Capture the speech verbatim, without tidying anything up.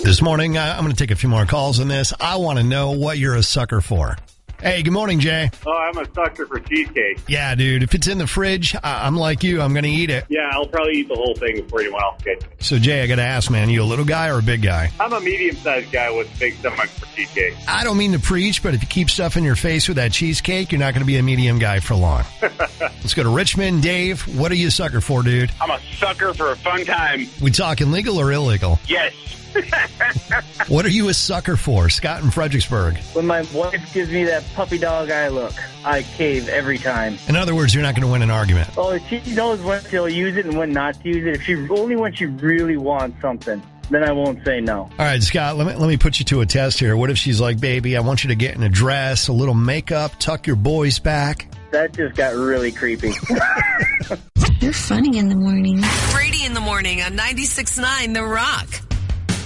This morning, uh, I'm going to take a few more calls on this. I want to know what you're a sucker for. Hey, good morning, Jay. Oh, I'm a sucker for cheesecake. Yeah, dude. If it's in the fridge, I- I'm like you. I'm going to eat it. Yeah, I'll probably eat the whole thing before anyone else gets it. So, Jay, I got to ask, man, you a little guy or a big guy? I'm a medium-sized guy with a big stomach for cheesecake. I don't mean to preach, but if you keep stuff in your face with that cheesecake, you're not going to be a medium guy for long. Let's go to Richmond. Dave, what are you a sucker for, dude? I'm a sucker for a fun time. We talking legal or illegal? Yes. What are you a sucker for? Scott in Fredericksburg. When my wife gives me that puppy dog eye look, I cave every time. In other words, you're not going to win an argument. Oh, she knows when she'll use it and when not to use it. If she only when she really wants something, then I won't say no. All right, Scott, let me let me put you to a test here. What if she's like, baby, I want you to get in a dress, a little makeup, tuck your boys back? That just got really creepy. You're funny in the morning. Brady in the morning on ninety-six point nine The Rock.